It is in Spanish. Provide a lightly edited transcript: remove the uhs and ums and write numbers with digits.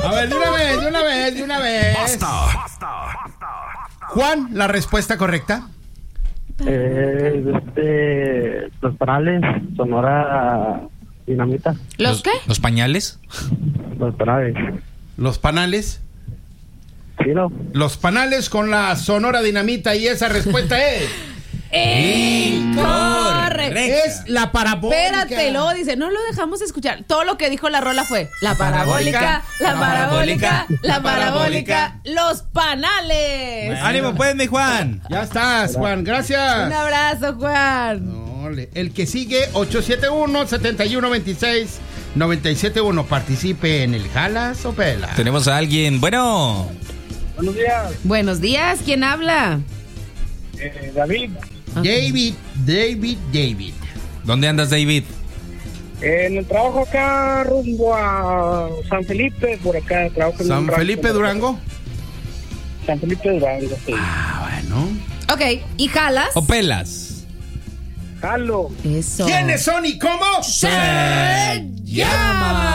A ver, de una vez. Basta. Juan, la respuesta correcta. Los Panales, Sonora Dinamita. ¿Los qué? ¿Los pañales? Los Panales. Los Panales. Sí, no. Los Panales con la Sonora Dinamita, y esa respuesta es... Incorrecto. Es la parabólica. Espérate, luego dice, no lo dejamos escuchar. Todo lo que dijo la rola fue la parabólica, los Panales. Bueno. Ánimo pues, mi Juan. Ya estás, Juan, gracias. Un abrazo, Juan. No, el que sigue, 871-7126-971. Participe en el Jalas o Pela. Tenemos a alguien. Bueno. Buenos días, Buenos días, ¿quién habla? David. David. ¿Dónde andas, David? En el trabajo acá rumbo a San Felipe, por acá trabajo en San un rancho. Felipe Durango. San Felipe Durango, sí. Ah, bueno. Ok, ¿y jalas? ¿O pelas? Jalo. Eso. ¿Quiénes son y cómo? Se llama.